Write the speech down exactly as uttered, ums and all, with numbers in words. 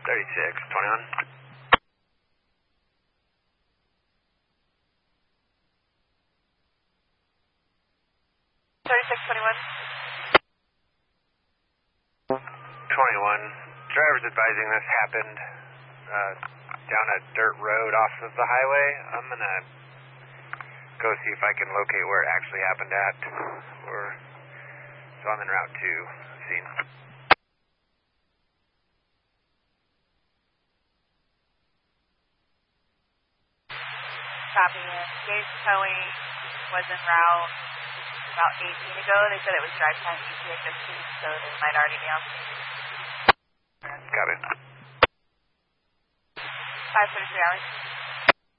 thirty-six twenty-one. thirty-six twenty-one. twenty-one. Driver's advising this happened uh, down a dirt road off of the highway. I'm going to go see if I can locate where it actually happened at. Or, so I'm en route to scene. Copy. Gage Towing was en route about eighteen ago. They said it was drive time E T A fifteen, so they might already be on scene. Got it. five thirty-three hours.